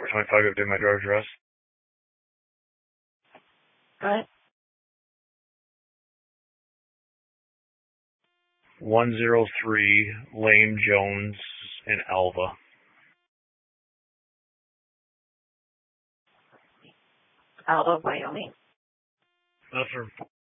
425 update my driver's address. Go ahead. 103 Lane Jones in Alva. Alva, Wyoming. That's